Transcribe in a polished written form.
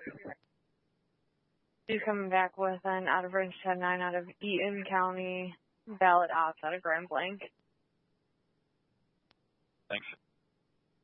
He's coming back with an out of range 10-9 out of Eaton County, valid ops out of Grand Blanc. Thanks.